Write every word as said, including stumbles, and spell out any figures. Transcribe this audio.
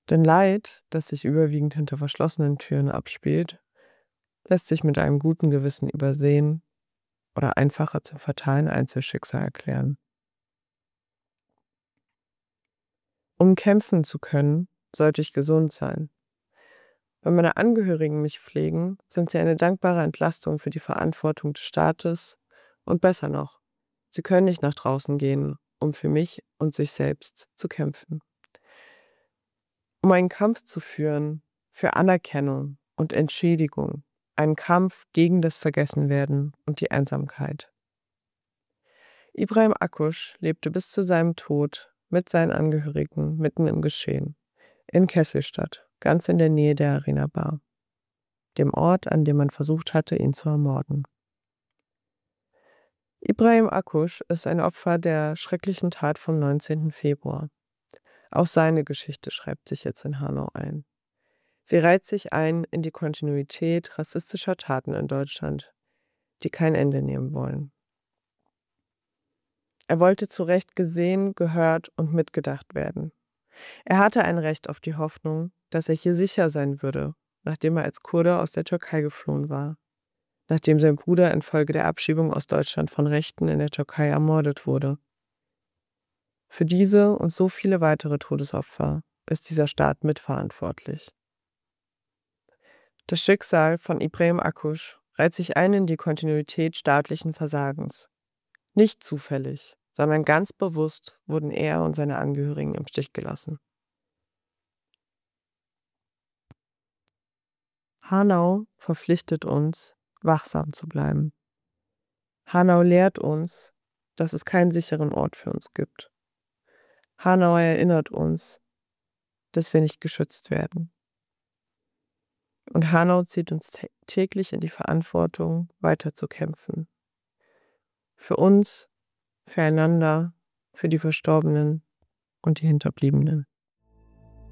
Denn Leid, das sich überwiegend hinter verschlossenen Türen abspielt, lässt sich mit einem guten Gewissen übersehen oder einfacher zum fatalen Einzelschicksal erklären. Um kämpfen zu können, sollte ich gesund sein. Wenn meine Angehörigen mich pflegen, sind sie eine dankbare Entlastung für die Verantwortung des Staates und besser noch, sie können nicht nach draußen gehen, um für mich und sich selbst zu kämpfen. Um einen Kampf zu führen, für Anerkennung und Entschädigung, einen Kampf gegen das Vergessenwerden und die Einsamkeit. Ibrahim Akkusch lebte bis zu seinem Tod mit seinen Angehörigen mitten im Geschehen, in Kesselstadt, ganz in der Nähe der Arena Bar, dem Ort, an dem man versucht hatte, ihn zu ermorden. Ibrahim Akkusch ist ein Opfer der schrecklichen Tat vom neunzehnten Februar. Auch seine Geschichte schreibt sich jetzt in Hanau ein. Sie reiht sich ein in die Kontinuität rassistischer Taten in Deutschland, die kein Ende nehmen wollen. Er wollte zu Recht gesehen, gehört und mitgedacht werden. Er hatte ein Recht auf die Hoffnung, dass er hier sicher sein würde, nachdem er als Kurde aus der Türkei geflohen war, nachdem sein Bruder infolge der Abschiebung aus Deutschland von Rechten in der Türkei ermordet wurde. Für diese und so viele weitere Todesopfer ist dieser Staat mitverantwortlich. Das Schicksal von Ibrahim Akkusch reiht sich ein in die Kontinuität staatlichen Versagens. Nicht zufällig, sondern ganz bewusst wurden er und seine Angehörigen im Stich gelassen. Hanau verpflichtet uns, wachsam zu bleiben. Hanau lehrt uns, dass es keinen sicheren Ort für uns gibt. Hanau erinnert uns, dass wir nicht geschützt werden. Und Hanau zieht uns täglich in die Verantwortung, weiterzukämpfen. Für uns, füreinander, für die Verstorbenen und die Hinterbliebenen.